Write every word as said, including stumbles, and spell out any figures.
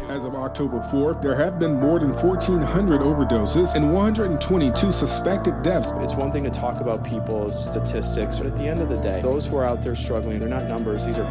As of October fourth, there have been more than fourteen hundred overdoses and one hundred twenty-two suspected deaths. It's one thing to talk about people's statistics, but at the end of the day, those who are out there struggling, they're not numbers. These are